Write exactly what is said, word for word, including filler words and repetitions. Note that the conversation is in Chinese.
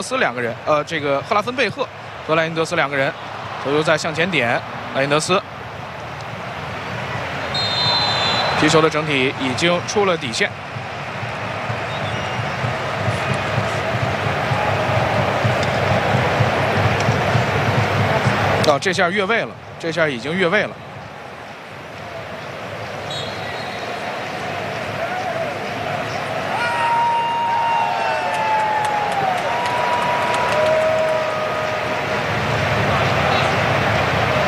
斯两个人，呃，这个赫拉芬贝赫和莱因德斯两个人，球又在向前点，莱因德斯皮球的整体已经出了底线。啊，这下越位了，这下已经越位了。